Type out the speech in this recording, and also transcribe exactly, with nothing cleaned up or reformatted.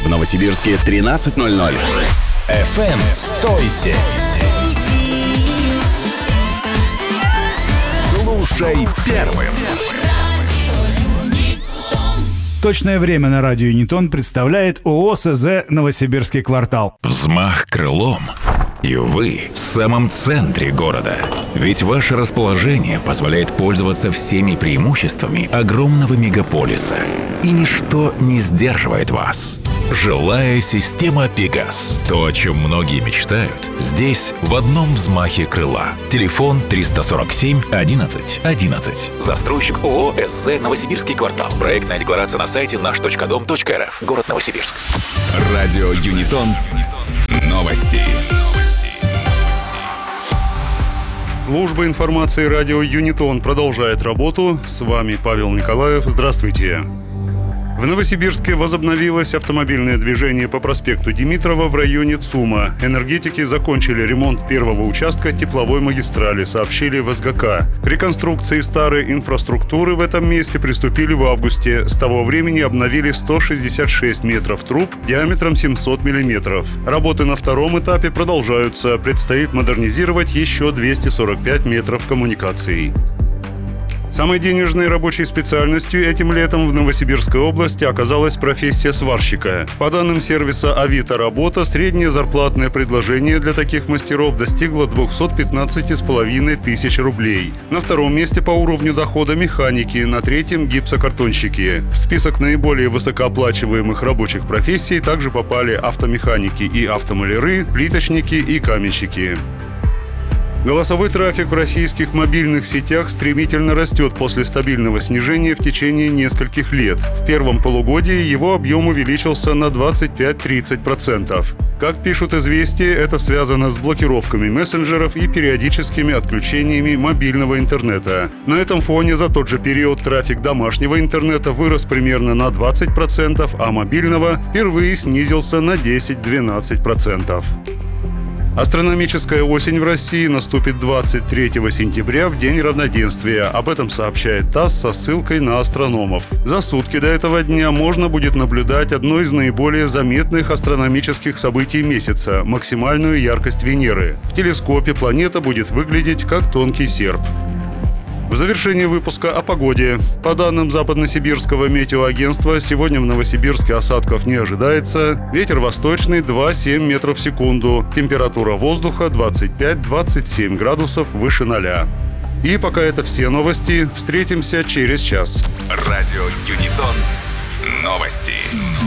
В Новосибирске тринадцать ноль ноль. эф эм «Стойся». Слушай первым. Точное время на радио Юнитон представляет ООО СЗ «Новосибирский квартал». Взмах крылом, и вы в самом центре города. Ведь ваше расположение позволяет пользоваться всеми преимуществами огромного мегаполиса. И ничто не сдерживает вас. Жилая система «Пегас». То, о чем многие мечтают, здесь в одном взмахе крыла. Телефон триста сорок семь одиннадцать одиннадцать. Застройщик ООО СЗ «Новосибирский квартал». Проектная декларация на сайте наш точка дом точка эр эф. Город Новосибирск. Радио Юнитон. Новости. Служба информации радио Юнитон продолжает работу. С вами Павел Николаев. Здравствуйте. В Новосибирске возобновилось автомобильное движение по проспекту Димитрова в районе ЦУМа. Энергетики закончили ремонт первого участка тепловой магистрали, сообщили в эс гэ ка. К реконструкции старой инфраструктуры в этом месте приступили в августе. С того времени обновили сто шестьдесят шесть метров труб диаметром семьсот миллиметров. Работы на втором этапе продолжаются. Предстоит модернизировать еще двести сорок пять метров коммуникаций. Самой денежной рабочей специальностью этим летом в Новосибирской области оказалась профессия сварщика. По данным сервиса «Авито Работа», среднее зарплатное предложение для таких мастеров достигло двести пятнадцать с половиной тысяч рублей. На втором месте по уровню дохода механики, на третьем – гипсокартонщики. В список наиболее высокооплачиваемых рабочих профессий также попали автомеханики и автомаляры, плиточники и каменщики. Голосовой трафик в российских мобильных сетях стремительно растет после стабильного снижения в течение нескольких лет. В первом полугодии его объем увеличился на двадцать пять - тридцать процентов. Как пишут «Известия», это связано с блокировками мессенджеров и периодическими отключениями мобильного интернета. На этом фоне за тот же период трафик домашнего интернета вырос примерно на двадцать процентов, а мобильного впервые снизился на десять - двенадцать процентов. Астрономическая осень в России наступит двадцать третьего сентября, в День равноденствия. Об этом сообщает ТАСС со ссылкой на астрономов. За сутки до этого дня можно будет наблюдать одно из наиболее заметных астрономических событий месяца – максимальную яркость Венеры. В телескопе планета будет выглядеть как тонкий серп. В завершении выпуска о погоде. По данным Западносибирского метеоагентства, сегодня в Новосибирске осадков не ожидается. Ветер восточный два - семь метров в секунду. Температура воздуха двадцать пять - двадцать семь градусов выше ноля. И пока это все новости. Встретимся через час. Радио Юнитон. Новости.